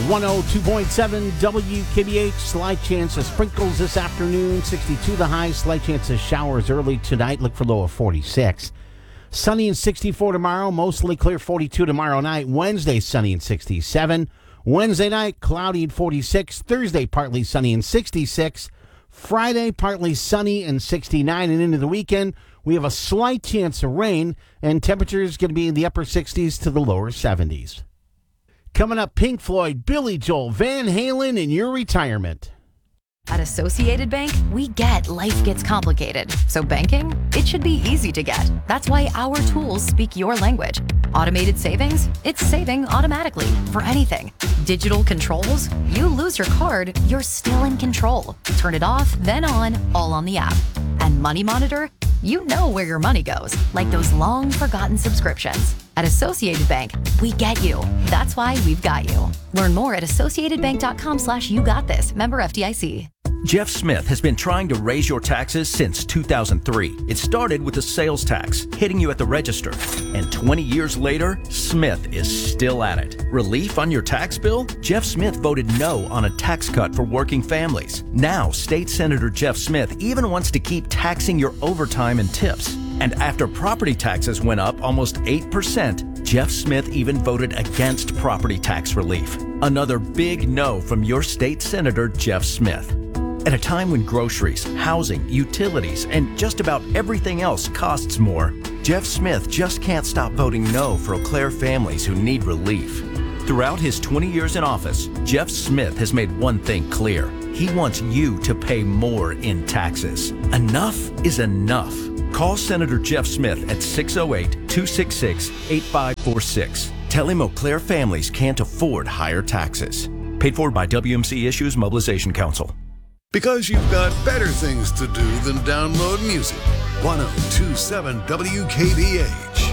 102.7 WKBH. Slight chance of sprinkles this afternoon. 62 the high. Slight chance of showers early tonight. Look for low of 46. Sunny and 64 tomorrow. Mostly clear 42 tomorrow night. Wednesday, sunny and 67. Wednesday night, cloudy and 46. Thursday, partly sunny and 66. Friday, partly sunny and 69. And into the weekend, we have a slight chance of rain, and temperatures going to be in the upper 60s to the lower 70s. Coming up, Pink Floyd, Billy Joel, Van Halen, and your retirement. At Associated Bank, we get life gets complicated. So banking, it should be easy to get. That's why our tools speak your language. Automated savings, it's saving automatically for anything. Digital controls, you lose your card, you're still in control. Turn it off, then on, all on the app. And Money Monitor, you know where your money goes, like those long forgotten subscriptions. At Associated Bank, we get you. That's why we've got you. Learn more at associatedbank.com/YouGotThis. Member FDIC. Jeff Smith has been trying to raise your taxes since 2003. It started with the sales tax, hitting you at the register. And 20 years later, Smith is still at it. Relief on your tax bill? Jeff Smith voted no on a tax cut for working families. Now, State Senator Jeff Smith even wants to keep taxing your overtime and tips. And after property taxes went up almost 8%, Jeff Smith even voted against property tax relief. Another big no from your state senator, Jeff Smith. At a time when groceries, housing, utilities, and just about everything else costs more, Jeff Smith just can't stop voting no for Eau Claire families who need relief. Throughout his 20 years in office, Jeff Smith has made one thing clear. He wants you to pay more in taxes. Enough is enough. Call Senator Jeff Smith at 608-266-8546. Tell him Eau Claire families can't afford higher taxes. Paid for by WMC Issues Mobilization Council. Because you've got better things to do than download music. 102.7 WKBH.